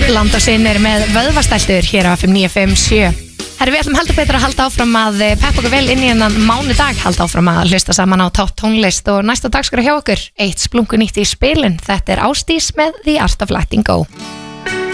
Land og Sinnir með vöðvastæltur hér á FM 957. Herri, við ætlum heldur betur að halda áfram að peppa okkur vel inn í hennan mánudag, halda áfram að hlusta saman á topp tónlist og næsta dagskrá hjá okkur, eitt splunkunýtt í spilin. Þetta er Ásdís með The Art of Letting Go.